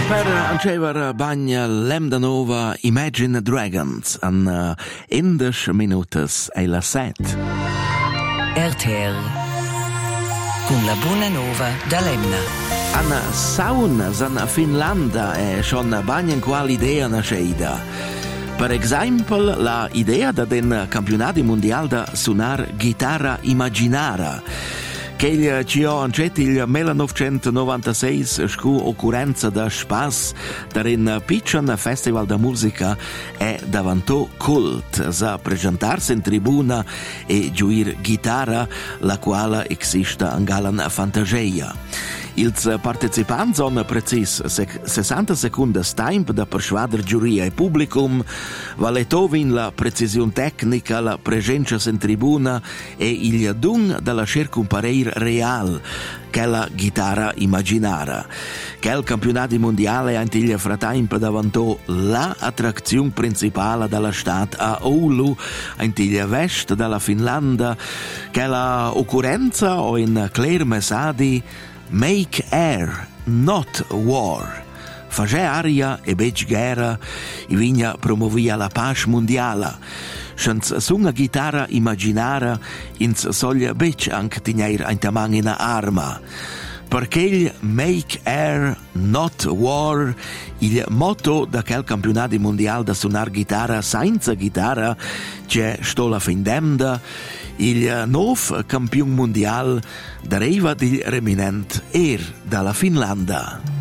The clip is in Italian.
Per ancever bagna Lemdanova Imagine Dragons an 11 minutas e la 7. RTL con la buona nova da Lemna. An saunas an Finlanda è schon bagna in qual idea nasceida. Per esempio la idea da den campionati mondial da suonar chitarra immaginara. Che ci ho ancet il 1996 scu occurrenza da spas darin pitchen festival da musica è davantò cult sa presentarsi in tribuna e giuir chitarra la quale esiste in galan fantasia. Ils partecipanti sono precis 60 secondi tempo da persuadere giuria e publicum, valetovin la precisione tecnica, la presenza in tribuna e il dun della circumpareir real, che la chitarra immaginara. Che il campionato mondiale antiglia fratempo davantò la attrazione principale della stat a Oulu, antiglia vest della Finlandia, che la occorrenza o in clear messadi Make Air, Not War. Face aria e bec guerra, e vigna promovia la pace mondiale. Senz sunga chitarra immaginara, ins soglia bec anchetignair ein tamang in arma. Perché il Make Air, Not War, il motto da quel campionato mondiale da suonar chitarra senza chitarra, c'è sto la findemda, il nuovo campione mondiale deriva del reminent dalla Finlandia.